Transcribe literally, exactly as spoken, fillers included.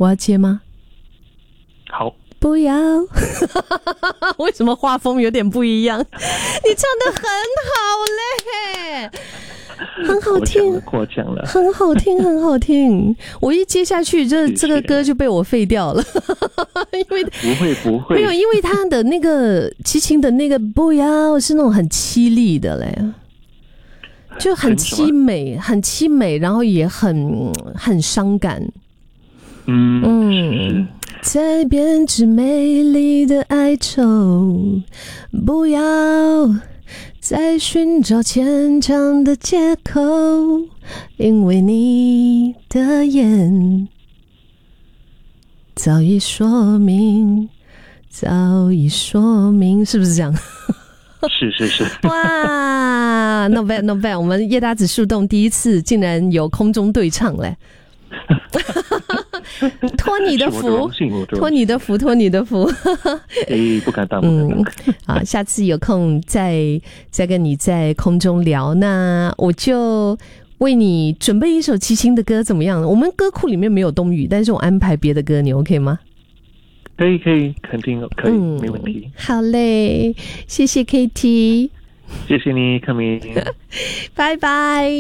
我要接吗？ 好。 不要为什么画风有点不一样？你唱得很好嘞，很好听， 过奖了， 很好听，很好听。我一接下去，这这个歌就被我废掉了，因为不会不会， 没有，因为他的那个齐秦的那个不要是那种很凄厉的嘞，就很凄美，很凄美，然后也很很伤感。 嗯嗯，在编织美丽的哀愁，不要再寻找牵强的借口，因为你的眼早已说明，早已说明，是不是这样？ 是是是， 哇 ，not bad not bad， 我们叶达子树洞第一次竟然有空中对唱嘞。托你的福，托你的福，托你的福。 哎，不敢当，不敢当。 嗯，好，下次有空再再跟你在空中聊。那我就为你准备一首齐秦的歌，怎么样？我们歌库里面没有冬雨，但是我安排别的歌，你 OK 吗？ 可以，可以，肯定可以，嗯、没问题。 好嘞，谢谢 K T， 谢谢你，克明， 拜拜。